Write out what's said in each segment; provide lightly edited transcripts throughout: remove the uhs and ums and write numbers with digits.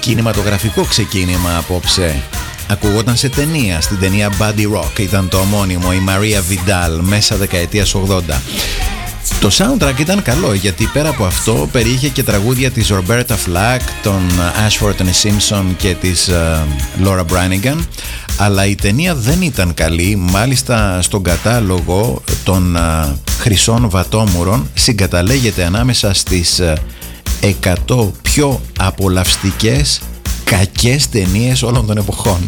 Κινηματογραφικό ξεκίνημα απόψε. Ακούγονταν σε ταινία, στην ταινία Buddy Rock ήταν το ομώνυμο, η Μαρία Βιντάλ, μέσα δεκαετίας 80. Το soundtrack ήταν καλό γιατί πέρα από αυτό περιείχε και τραγούδια της Roberta Flack, των Ashford and Simpson και της Laura Branigan, αλλά η ταινία δεν ήταν καλή, μάλιστα στον κατάλογο των χρυσών βατόμουρων συγκαταλέγεται ανάμεσα στις 100 πιο απολαυστικές κακές ταινίες όλων των εποχών.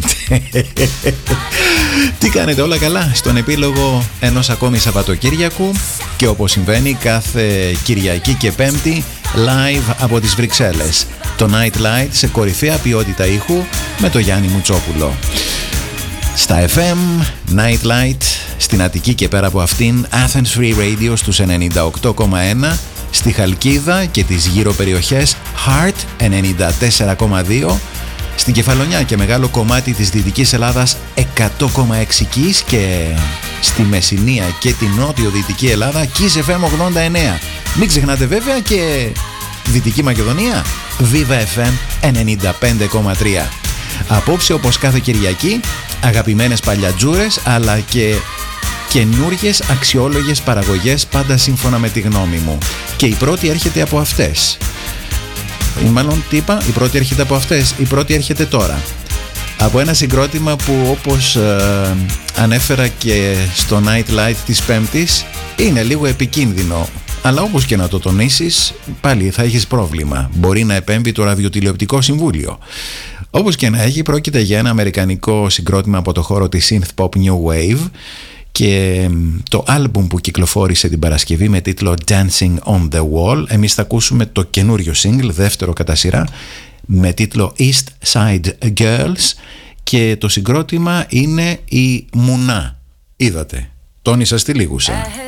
Τι κάνετε, όλα καλά? Στον επίλογο ενός ακόμη Σαββατοκύριακου και όπως συμβαίνει κάθε Κυριακή και Πέμπτη live από τις Βρυξέλλες, το Night Light σε κορυφαία ποιότητα ήχου με το Γιάννη Μουτσόπουλο. Στα FM, Night Light, στην Αττική και πέρα από αυτήν Athens Free Radio στους 98,1, στη Χαλκίδα και τις γύρω περιοχές Heart 94,2, στην Κεφαλονιά και μεγάλο κομμάτι της Δυτικής Ελλάδας 100,6 Kiss και στη Μεσσηνία και την νότιο-δυτική Ελλάδα Kiss FM 89. Μην ξεχνάτε βέβαια και Δυτική Μακεδονία Viva FM 95,3. Απόψε όπως κάθε Κυριακή αγαπημένες παλιατζούρες αλλά και καινούργιες αξιόλογες παραγωγές, πάντα σύμφωνα με τη γνώμη μου. Και η πρώτη έρχεται από αυτές. Μάλλον τι είπα, η πρώτη έρχεται από αυτές, η πρώτη έρχεται τώρα. Από ένα συγκρότημα που όπως ανέφερα και στο Night Light της Πέμπτης είναι λίγο επικίνδυνο. Αλλά όπως και να το τονίσεις πάλι θα έχεις πρόβλημα. Μπορεί να επέμβει το Ραδιοτηλεοπτικό Συμβούλιο. Όπως και να έχει, πρόκειται για ένα αμερικανικό συγκρότημα από το χώρο της Synth Pop New Wave και το άλμπουμ που κυκλοφόρησε την Παρασκευή με τίτλο Dancing on the Wall, εμείς θα ακούσουμε το καινούριο single, δεύτερο κατά σειρά, με τίτλο East Side Girls και το συγκρότημα είναι η Μουνά. Είδατε, τόνισα στη λίγουσα.